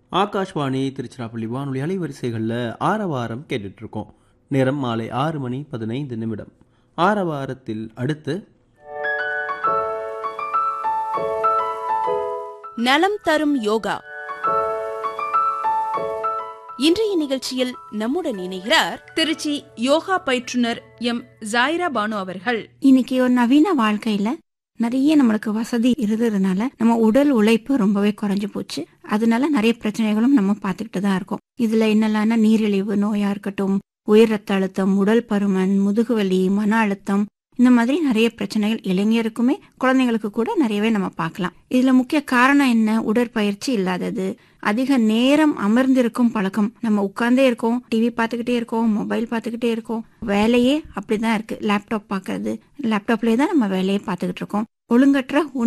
ஆகாஷ்வாணி திருச்சிராப்பள்ளி வானொலி அலைவரிசைகளில் ஆரவாரம் கேட்டுட்டு இருக்கோம். நேரம் மாலை 6:15. ஆரவாரத்தில் அடுத்து நலம் தரும் யோகா. இன்றைய நிகழ்ச்சியில் நம்முடன் இணைகிறார் திருச்சி யோகா பயிற்றுனர் எம் ஜாயிரா பானு அவர்கள். இன்னைக்கு ஒரு நவீன வாழ்க்கையில நிறைய நம்மளுக்கு வசதி இருந்ததுனால நம்ம உடல் உழைப்பு ரொம்பவே குறைஞ்சு போச்சு. அதனால நிறைய பிரச்சனைகளும் நம்ம பார்த்துக்கிட்டு தான் இருக்கோம். இதுல என்னெல்லாம் நீரிழிவு நோயா இருக்கட்டும், உயர் ரத்த அழுத்தம், உடல் பருமன், முதுகுவலி, மன அழுத்தம், இந்த மாதிரி நிறைய பிரச்சனைகள் இளைஞருக்குமே குழந்தைங்களுக்கு கூட நிறையவே நம்ம பார்க்கலாம். இதுல முக்கிய காரணம் என்ன? உடற்பயிற்சி இல்லாதது, அதிக நேரம் அமர்ந்திருக்கும் பழக்கம். நம்ம உட்கார்ந்தே இருக்கோம், டிவி பார்த்துக்கிட்டே இருக்கோம், மொபைல் பார்த்துக்கிட்டே இருக்கோம். வேலையே அப்படிதான் இருக்கு. லேப்டாப் பார்க்கறது, லேப்டாப்லயே தான் நம்ம வேலையை பார்த்துக்கிட்டு இருக்கோம். ஒழுங்கற்ற